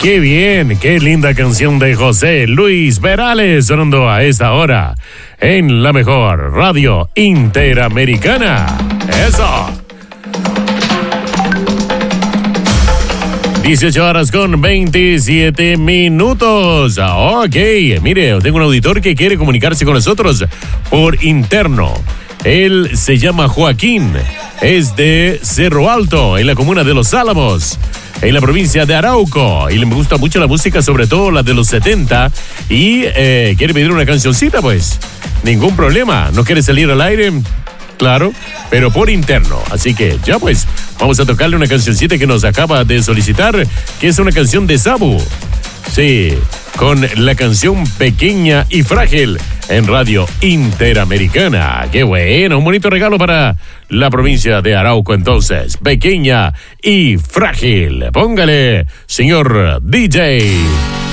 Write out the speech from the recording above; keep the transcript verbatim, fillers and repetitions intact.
Qué bien, qué linda canción de José Luis Perales sonando a esta hora en la mejor radio interamericana. ¡Eso! dieciocho horas con veintisiete minutos. Ok, mire, tengo un auditor que quiere comunicarse con nosotros por interno. Él se llama Joaquín, es de Cerro Alto, en la comuna de Los Álamos, en la provincia de Arauco, y le gusta mucho la música, sobre todo la de los setenta, y eh, quiere pedir una cancioncita, pues, ningún problema. ¿No quiere salir al aire? Claro, pero por interno. Así que ya pues, vamos a tocarle una cancioncita que nos acaba de solicitar, que es una canción de Sabu. Sí, con la canción Pequeña y Frágil en Radio Interamericana. Qué bueno, un bonito regalo para la provincia de Arauco entonces. Pequeña y Frágil. Póngale, señor D J.